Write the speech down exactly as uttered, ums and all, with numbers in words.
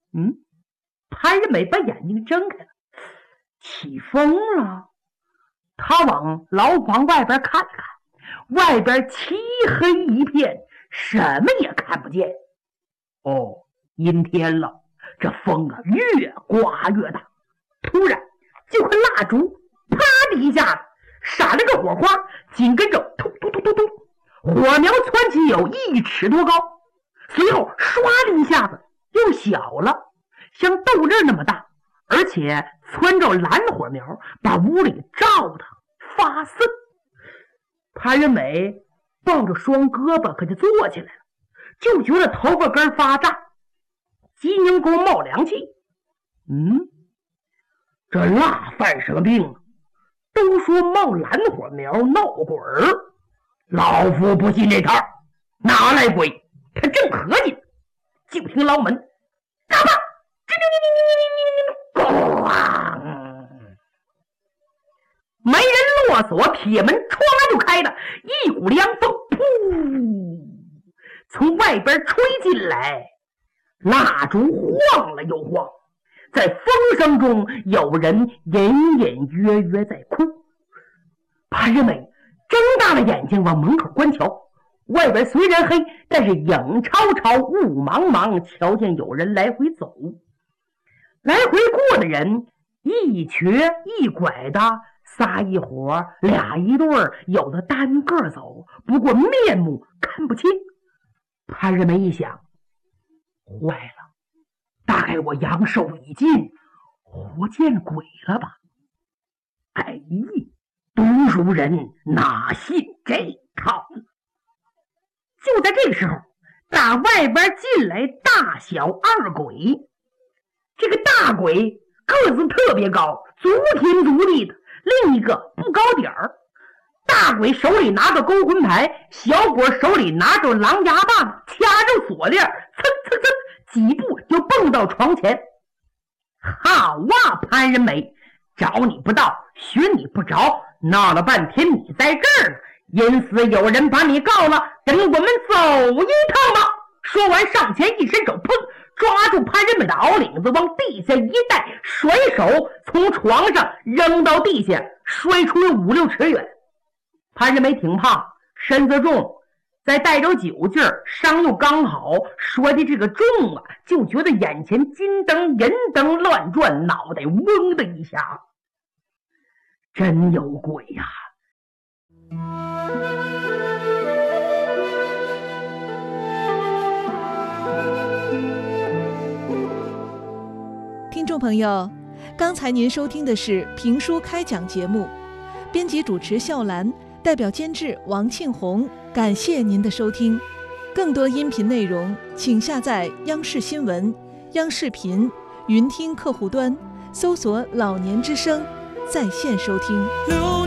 嗯，潘仁美把眼睛睁开了，起风了。他往牢房外边看了看，外边漆黑一片，什么也看不见。哦，阴天了，这风啊越刮越大。突然，这块蜡烛啪的一下子闪了个火花，紧跟着突突突突突，火苗窜起有一尺多高，随后唰的一下子又小了，像豆粒那么大，而且窜着蓝火苗，把屋里照得发森。潘仁美抱着双胳膊可就坐起来了，就觉得头发根发胀，鸡拧沟冒凉气。嗯，这蜡犯什么病啊？都说冒蓝火苗闹鬼儿，老夫不信这套，哪来鬼？他正合计，就听牢门嘎巴咣，没人落锁，铁门唰就开了，一股凉风噗从外边吹进来，蜡烛晃了又晃，在风声中有人隐隐约约在哭。潘仁美睁大了眼睛往门口观瞧，外边虽然黑，但是影超超雾茫茫，瞧见有人来回走，来回过的人一瘸一拐的，仨一伙俩一对，有的单个走，不过面目看不清。潘仁美一想，坏了，大概我阳寿已尽，活见鬼了吧。哎，读书人哪信这套呢？就在这时候，打外边进来大小二鬼。这个大鬼个子特别高，足天足地的，另一个不高点儿。大鬼手里拿着勾魂牌，小鬼手里拿着狼牙棒，掐着锁链，蹭蹭蹭几步就蹦到床前。好啊，潘仁美，找你不到，寻你不着，闹了半天你在这儿呢，因此有人把你告了，等我们走一趟吧。说完上前一伸手，砰，抓住潘仁美的袄领子往地下一带，甩手从床上扔到地下，摔出了五六尺远。潘仁美挺胖，身子重，再带着酒劲儿，伤又刚好，说的这个重啊，就觉得眼前金灯银灯乱转，脑袋嗡的一下，真有鬼呀、啊！ 听众朋友，刚才您收听的是评书开讲节目，编辑主持笑兰，代表监制王庆红，感谢您的收听。更多音频内容，请下载央视新闻、央视频云听客户端，搜索老年之声，在线收听。